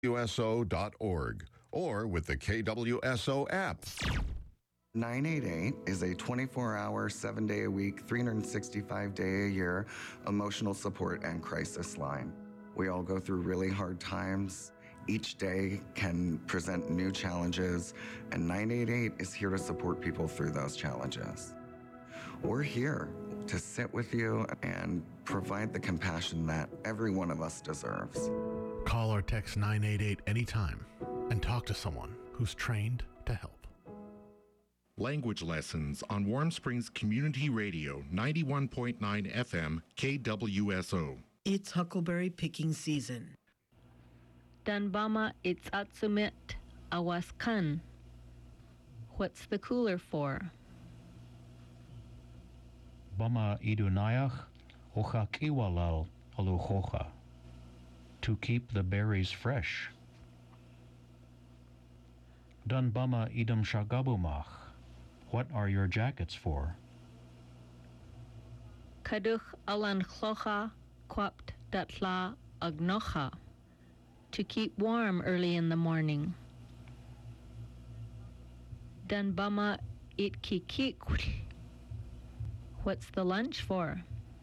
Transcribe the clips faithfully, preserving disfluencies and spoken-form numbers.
W S O dot org or with the K W S O app. nine eight eight is a twenty-four hour, seven day a week, three hundred sixty-five day a year emotional support and crisis line. We all go through really hard times. Each day can present new challenges, and nine eight eight is here to support people through those challenges. We're here to sit with you and provide the compassion that every one of us deserves. Call or text nine eight eight anytime and talk to someone who's trained to help. Language lessons on Warm Springs Community Radio, ninety-one point nine F M, K W S O. It's huckleberry picking season. Danbama itzatsumit awaskan. What's the cooler for? Bama idunayach ochakiwalal aluchocha. To keep the berries fresh. Danbama idum shagabumach. What are your jackets for? Kaduch alan chlocha quapt datla agnocha. To keep warm early in the morning. Danbama itkikikul. What's the lunch for?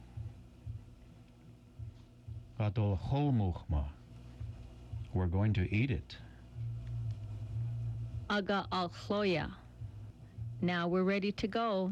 Adol holmuchma. We're going to eat it. Aga al chloya. Now we're ready to go.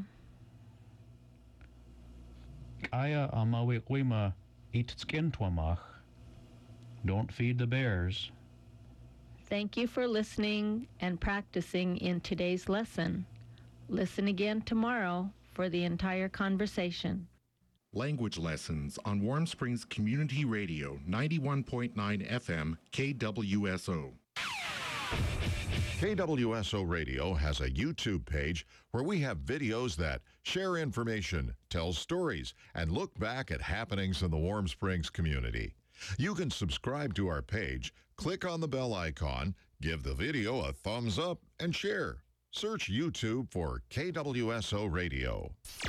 Kaya amawikwima itskintwamach. Don't feed the bears. Thank you for listening and practicing in today's lesson. Listen again tomorrow for the entire conversation. Language lessons on Warm Springs Community Radio, ninety-one point nine F M, K W S O. K W S O Radio has a YouTube page where we have videos that share information, tell stories, and look back at happenings in the Warm Springs community. You can subscribe to our page, click on the bell icon, give the video a thumbs up, and share. Search YouTube for K W S O Radio.